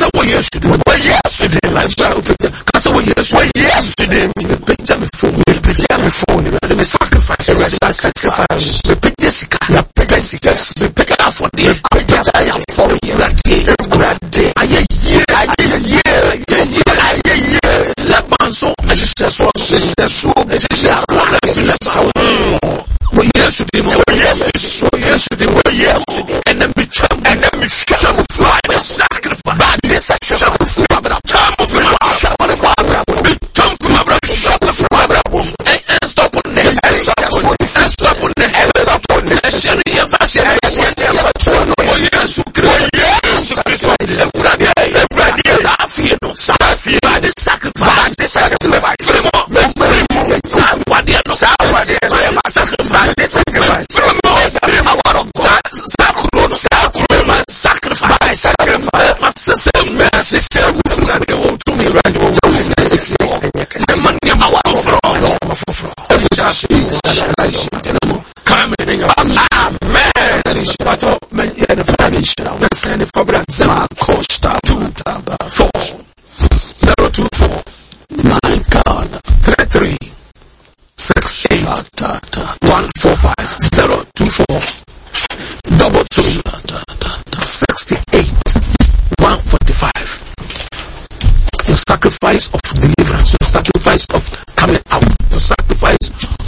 Kasa wo yesterday. Wo yesterday. Kasa wo yesterday. Me picture me phone. Let me sacrifice. Me picture sika. Me picture for the. I am for you. Aye. Let man so. Yesterday. And then we shall fly the sacrifice. By this sacrifice. Stop on that. Stop on that. My God, 33 68 145 024 68 145. Your sacrifice of deliverance, your sacrifice of coming out.